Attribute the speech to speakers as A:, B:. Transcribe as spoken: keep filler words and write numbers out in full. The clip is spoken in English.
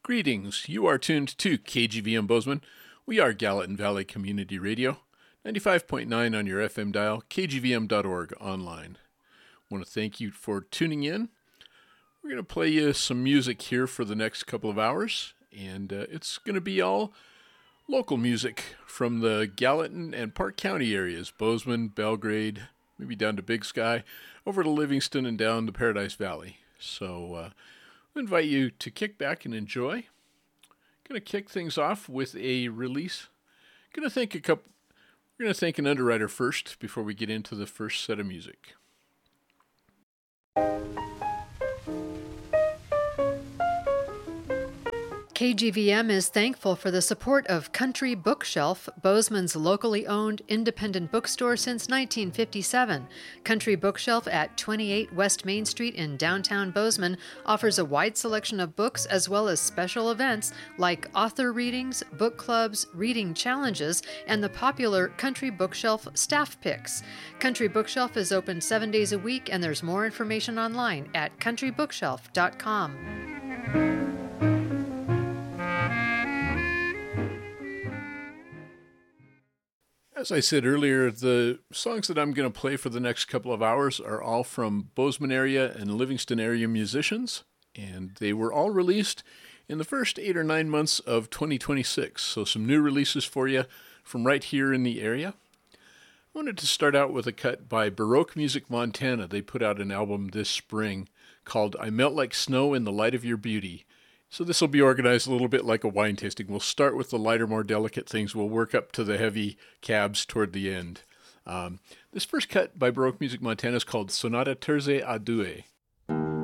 A: Greetings. You are tuned to K G V M Bozeman. We are Gallatin Valley Community Radio, ninety-five point nine on your F M dial, k g v m dot org online. I want to thank you for tuning in. We're going to play you some music here for the next couple of hours, and uh, it's going to be all local music from the Gallatin and Park County areas, Bozeman, Belgrade, maybe down to Big Sky, over to Livingston and down to Paradise Valley. So uh, I invite you to kick back and enjoy. Going to kick things off with a release. Going to thank a couple. We're going to thank an underwriter first before we get into the first set of music.
B: K G V M is thankful for the support of Country Bookshelf, Bozeman's locally owned independent bookstore since nineteen fifty-seven. Country Bookshelf at twenty-eight West Main Street in downtown Bozeman offers a wide selection of books as well as special events like author readings, book clubs, reading challenges, and the popular Country Bookshelf staff picks. Country Bookshelf is open seven days a week, and there's more information online at country bookshelf dot com.
A: As I said earlier, the songs that I'm going to play for the next couple of hours are all from Bozeman area and Livingston area musicians, and they were all released in the first eight or nine months of twenty twenty-six. So some new releases for you from right here in the area. I wanted to start out with a cut by Baroque Music Montana. They put out an album this spring called I Melt Like Snow in the Light of Your Beauty. So this will be organized a little bit like a wine tasting. We'll start with the lighter, more delicate things. We'll work up to the heavy cabs toward the end. Um, this first cut by Baroque Music Montana is called Sonata Terze a Due.